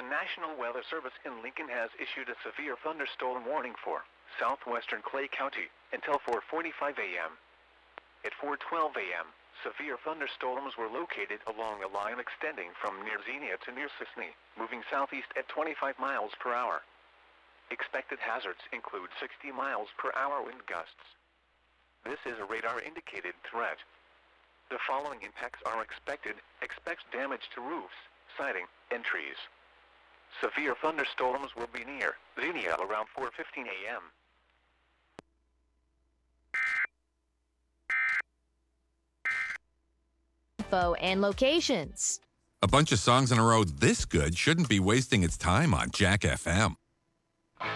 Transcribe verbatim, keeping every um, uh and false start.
National Weather Service in Lincoln has issued a severe thunderstorm warning for southwestern Clay County until four forty-five a.m. At four twelve a.m., severe thunderstorms were located along a line extending from near Xenia to near Sisney, moving southeast at twenty-five miles per hour. Expected hazards include sixty miles per hour wind gusts. This is a radar-indicated threat. The following impacts are expected. Expect damage to roofs, siding, and trees. Severe thunderstorms will be near Xenia around four fifteen a.m. Info and locations. A bunch of songs in a row this good shouldn't be wasting its time on Jack F M.